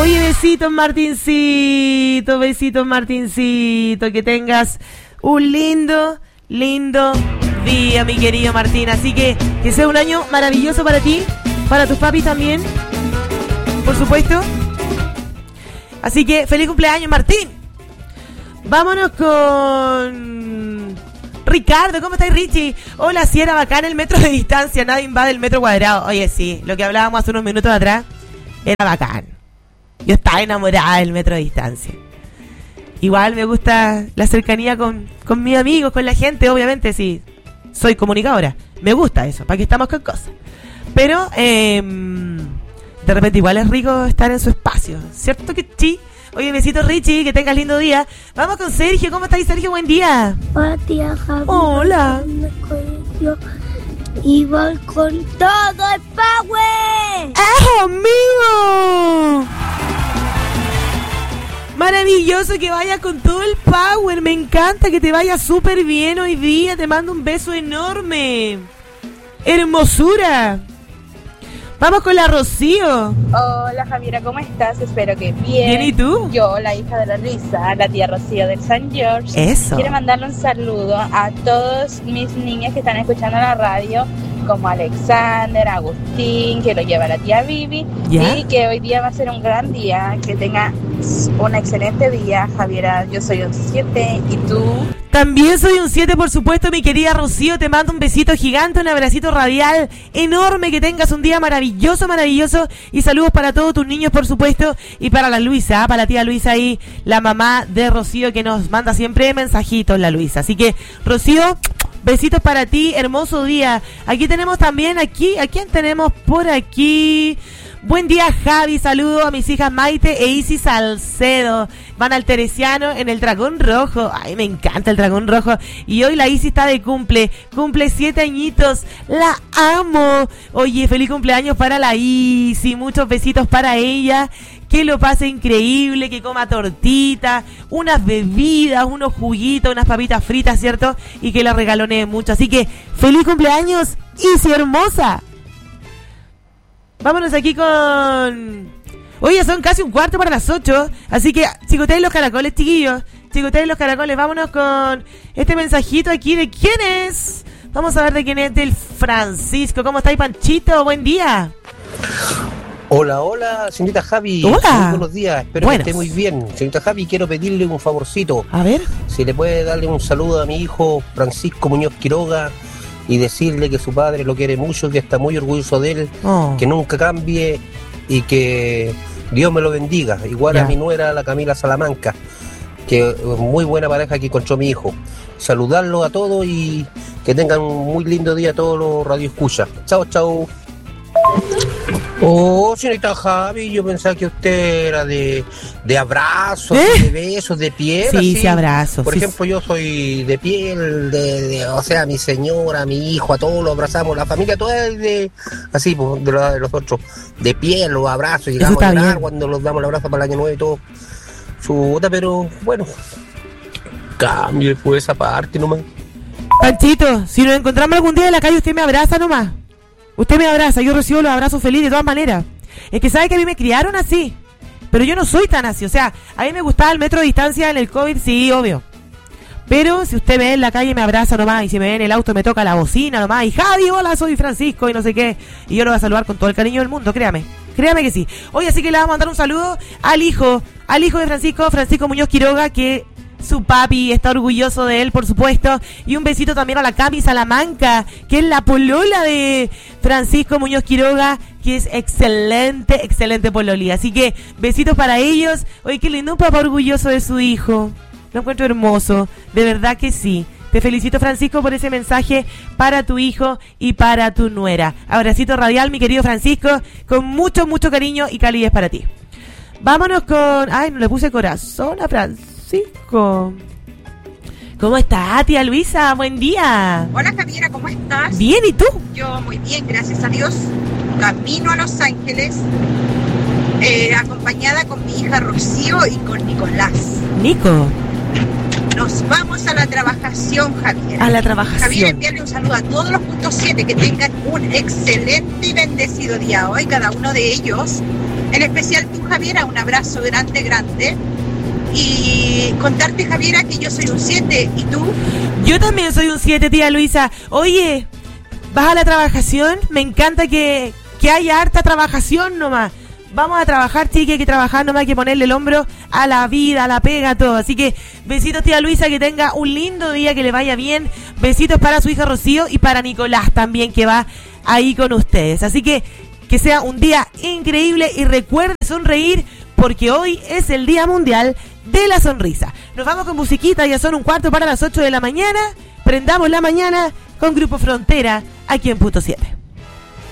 Oye, besitos, Martincito, besitos, Martincito. Que tengas un lindo día, mi querido Martín. Así que sea un año maravilloso para ti, para tus papis también, por supuesto. Así que feliz cumpleaños, Martín. Vámonos con Ricardo. ¿Cómo estáis, Richie? Hola, si era bacán el metro de distancia, nadie invade el metro cuadrado. Oye, sí, lo que hablábamos hace unos minutos atrás era bacán. Yo estaba enamorada del metro de distancia. Igual me gusta la cercanía con mis amigos, con la gente, obviamente, sí. Soy comunicadora. Me gusta eso, para que estamos con cosas. Pero, de repente igual es rico estar en su espacio. ¿Cierto que sí? Oye, besito, Richie, que tengas lindo día. Vamos con Sergio. ¿Cómo estás, Sergio? Buen día. Hola, tía Javi. Hola. Y voy con todo el power. ¡Ah, amigo! Maravilloso que vayas con todo el power. Me encanta que te vaya súper bien hoy día. Te mando un beso enorme. Hermosura. Vamos con la Rocío. Hola, Javiera, ¿cómo estás? Espero que bien. Bien, ¿y tú? Yo, la hija de la Luisa, la tía Rocío del San George. Eso. Quiero mandarle un saludo a todos mis niñas que están escuchando la radio, como Alexander, Agustín, que lo lleva la tía Vivi. ¿Ya? Y que hoy día va a ser un gran día. Que tenga un excelente día, Javiera. Yo soy un 7, ¿y tú? También soy un 7, por supuesto, mi querida Rocío. Te mando un besito gigante, un abracito radial enorme. Que tengas un día maravilloso, maravilloso. Y saludos para todos tus niños, por supuesto. Y para la Luisa, para la tía Luisa y la mamá de Rocío, que nos manda siempre mensajitos, la Luisa. Así que, Rocío, besitos para ti, hermoso día. Aquí tenemos también, ¿a quién tenemos por aquí? Buen día, Javi, saludo a mis hijas Maite e Isi Salcedo. Van al Teresiano en el Dragón Rojo. Ay, me encanta el Dragón Rojo. Y hoy la Isi está de cumple 7 añitos. La amo. Oye, feliz cumpleaños para la Isi. Muchos besitos para ella. Que lo pase increíble, que coma tortita, unas bebidas, unos juguitos, unas papitas fritas, ¿cierto? Y que la regalonee mucho. Así que, feliz cumpleaños, Isi hermosa. Vámonos aquí con... Oye, son casi 7:15, así que chicoteen los caracoles, chiquillos. Chicoteen los caracoles, vámonos con este mensajito aquí. ¿De quién es? Vamos a ver de quién es. Del Francisco. ¿Cómo estáis, Panchito? Buen día. Hola, señorita Javi. Hola. Muy buenos días, espero que esté muy bien. Señorita Javi, quiero pedirle un favorcito. A ver. Si le puede darle un saludo a mi hijo Francisco Muñoz Quiroga y decirle que su padre lo quiere mucho, que está muy orgulloso de él, que nunca cambie y que Dios me lo bendiga. Igual a mi nuera, la Camila Salamanca, que muy buena pareja que encontró mi hijo. Saludarlo a todos y que tengan un muy lindo día a todos los radioescuchas. Chao, chao. Oh, señorita Javi, yo pensaba que usted era de abrazos, de besos, de piel. Sí, así. Sí, abrazos. Por ejemplo, yo soy de piel, o sea, mi señora, mi hijo, a todos los abrazamos, la familia toda es de, así, pues, de los otros, de piel, los abrazos, llegamos a llorar cuando los damos el abrazo para el año nuevo y todo. Pero bueno, cambie pues esa parte nomás. Panchito, si nos encontramos algún día en la calle, usted me abraza nomás. Usted me abraza, yo recibo los abrazos felices de todas maneras. Es que sabe que a mí me criaron así, pero yo no soy tan así. O sea, a mí me gustaba el metro de distancia en el COVID, sí, obvio. Pero si usted me ve en la calle, me abraza nomás. Y si me ve en el auto, me toca la bocina nomás. Y Javi, hola, soy Francisco y no sé qué. Y yo lo voy a saludar con todo el cariño del mundo, créame. Créame que sí. Oye, así que le vamos a mandar un saludo al hijo de Francisco, Francisco Muñoz Quiroga, que... su papi está orgulloso de él, por supuesto. Y un besito también a la Cami Salamanca, que es la polola de Francisco Muñoz Quiroga, que es excelente pololía. Así que besitos para ellos. Oye, qué lindo, un papá orgulloso de su hijo. Lo encuentro hermoso, de verdad que sí. Te felicito, Francisco, por ese mensaje para tu hijo y para tu nuera. Abracito radial, mi querido Francisco, con mucho cariño y calidez para ti. Vámonos con... Ay, no le puse corazón a Francisco. ¿Cómo está, tía Luisa? Buen día. Hola, Javiera, ¿cómo estás? Bien, ¿y tú? Yo muy bien, gracias a Dios. Camino a Los Ángeles, acompañada con mi hija Rocío y con Nicolás. Nico. Nos vamos a la trabajación, Javiera. A la trabajación. Javiera, enviarle un saludo a todos los puntos 7, que tengan un excelente y bendecido día hoy, cada uno de ellos. En especial tú, Javiera, un abrazo grande, grande. Y contarte, Javiera, que yo soy un 7. ¿Y tú? Yo también soy un 7, tía Luisa. Oye, ¿vas a la trabajación? Me encanta que haya harta trabajación nomás. Vamos a trabajar, chique, hay que trabajar nomás, hay que ponerle el hombro a la vida, a la pega, todo. Así que besitos, tía Luisa, que tenga un lindo día, que le vaya bien. Besitos para su hija Rocío y para Nicolás también, que va ahí con ustedes. Así que sea un día increíble y recuerde sonreír, porque hoy es el Día Mundial de la Sonrisa. Nos vamos con musiquita, ya son 7:15 para las 8 de la mañana. Prendamos la mañana con Grupo Frontera, aquí en Punto 7.